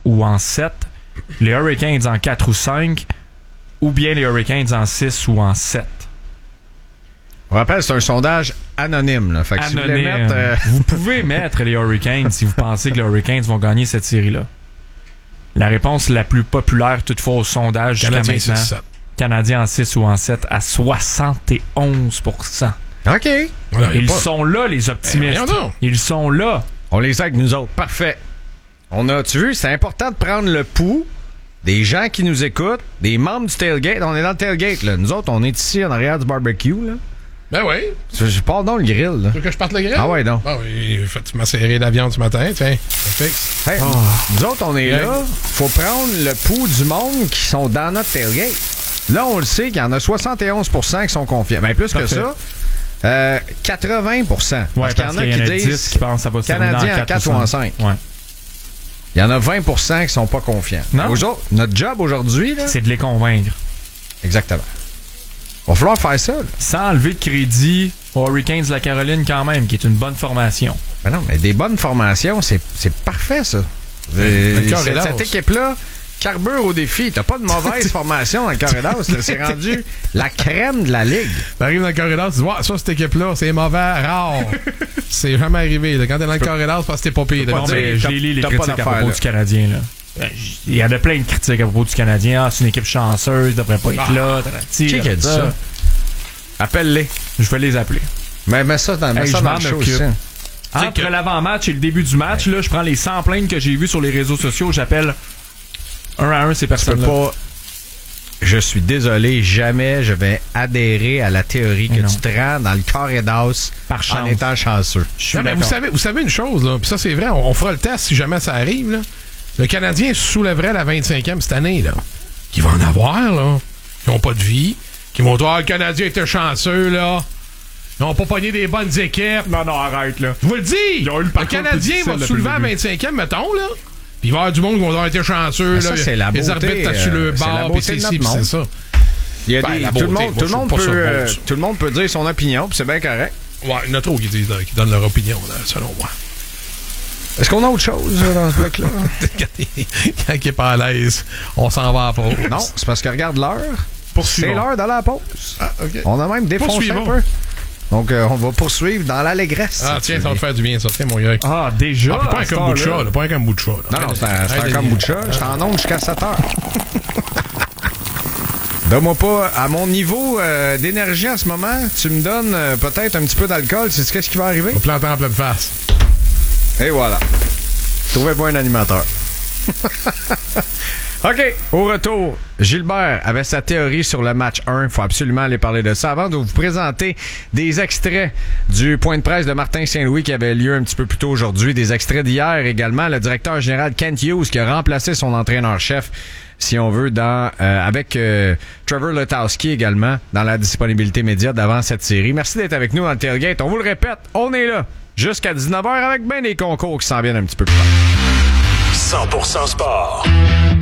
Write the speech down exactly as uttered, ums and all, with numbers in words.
ou en sept, les Hurricanes en quatre ou cinq, ou bien les Hurricanes en six ou en sept. On rappelle, c'est un sondage anonyme. Là. Fait que Anonyme. Si vous, voulez mettre, euh... vous pouvez mettre les Hurricanes si vous pensez que les Hurricanes vont gagner cette série-là. La réponse la plus populaire toutefois au sondage jusqu'à maintenant, six, Canadiens en six ou en sept à soixante et onze pour cent. OK. Voilà, Ils pas... sont là, les optimistes. Eh, Ils sont là. On les a avec nous autres. Parfait. On a, tu vu, c'est important de prendre le pouls des gens qui nous écoutent, des membres du tailgate. On est dans le tailgate, là. Nous autres, on est ici en arrière du barbecue, là. Ben oui. Je, je pars dans le grill, là. Tu veux que je parte le grill? Ah ouais, donc. Ah oui, tu m'as serré la viande ce matin, tiens. Fixe. Hey, oh. Nous autres, on est ouais. là. Faut prendre le pouls du monde qui sont dans notre tailgate. Là, on le sait qu'il y en a soixante et onze pour cent qui sont confiants. Ben, plus Parfait. que ça. Euh, quatre-vingts pour cent. Ouais, parce qu'il y en a qui disent dix qui pensent que ça va se Canadiens terminer en quatre ou en cinq. Ouais. Il y en a vingt pour cent qui sont pas confiants. Non. Aujourd- notre job aujourd'hui, là, C'est de les convaincre. exactement. Va falloir faire ça. Là. Sans enlever de crédit aux Hurricanes de la Caroline quand même, qui est une bonne formation. Ben non, mais des bonnes formations, c'est, c'est parfait, ça. Le Euh, Corridors. cette, cette équipe-là carbure au défi. T'as pas de mauvaise formation dans le Corridors. là. C'est rendu la crème de la Ligue. T'arrives dans le corridor, tu dis, ouais, ça, cette équipe-là, c'est mauvais, rare. C'est jamais arrivé. Là. Quand t'es dans le corridor, c'est parce que t'es pas pire. Non, mais t'as- j'ai lu les t'as pas critiques à d'affaire, propos là. du Canadien. Là. Ben, j- Il y en a plein de critiques à propos du Canadien. Ah, c'est une équipe chanceuse, devrait pas être Ah. là. Tarati, Qui qui a dit ça? ça? Appelle-les. Je vais les appeler. Mais mets ça dans, mets Hey, ça je dans m'en le show occupe. aussi. Entre que- l'avant-match et le début du match, là, je prends les cent plaintes que j'ai vues sur les réseaux sociaux, j'appelle un à un ces Tu peux personnes-là. pas... Je suis désolé, jamais je vais adhérer à la théorie que Mais non. tu te rends dans le Corridors Par chance. en étant chanceux. Je suis Non, mais vous d'accord. savez, vous savez une chose, là, puis ça, c'est vrai, on, on fera le test si jamais ça arrive. Là. Le Canadien soulèverait la vingt-cinquième cette année. Là. Qui va en avoir, là. Qui n'ont pas de vie. Qui vont dire, ah, le Canadien était chanceux, là. Ils n'ont pas pogné des bonnes équipes. Non, non, arrête, là. Je vous le dis! Ils ont eu le Le parcours Canadien plus difficile va depuis soulever le à début. vingt-cinquième, mettons, là. Puis il va y avoir du monde qui va avoir été chanceux. Mais là. ça, c'est la Les beauté, arbitres t'as sur euh, le c'est la bord, beauté puis c'est de ci, notre puis c'est monde. ça. Il y a Ben, des, la tout, le beauté, monde, moi, tout, le je monde trouve peut, pas ça beau, euh, ça. tout le monde peut dire son opinion, puis c'est bien correct. Ouais, il y en a trop qui, disent, qui donnent leur opinion, là, selon moi. Est-ce qu'on a autre chose euh, dans ce bloc-là? Quand il est pas à l'aise, on s'en va à la pause. Non, c'est parce que regarde l'heure. Poursuivons. C'est l'heure de la pause. Ah, OK. On a même défoncé un Poursuivons. peu. Donc, euh, on va poursuivre dans l'allégresse. Ah, si tiens, tu ça va veux. te faire du bien, ça. Tiens, mon gars. Ah, déjà? Ah, puis pas à un cette kombucha, heure-là. là. Pas un kombucha, là. Non, non, c'est un, c'est un Arrête de kombucha. niaiser. Je suis en onde jusqu'à sept heures. Donne-moi pas, à mon niveau euh, d'énergie en ce moment, tu me donnes euh, peut-être un petit peu d'alcool. Sais-tu qu'est-ce qui va arriver? On plante en pleine face. Et voilà. Trouvez-moi un animateur. OK, au retour, Gilbert avait sa théorie sur le match un. Il faut absolument aller parler de ça. Avant de vous présenter des extraits du point de presse de Martin Saint-Louis qui avait lieu un petit peu plus tôt aujourd'hui, des extraits d'hier également, le directeur général Kent Hughes qui a remplacé son entraîneur-chef, si on veut, dans euh, avec euh, Trevor Letowski également, dans la disponibilité média d'avant cette série. Merci d'être avec nous dans le tailgate. On vous le répète, on est là jusqu'à dix-neuf heures avec bien des concours qui s'en viennent un petit peu plus tard. cent pour cent sport.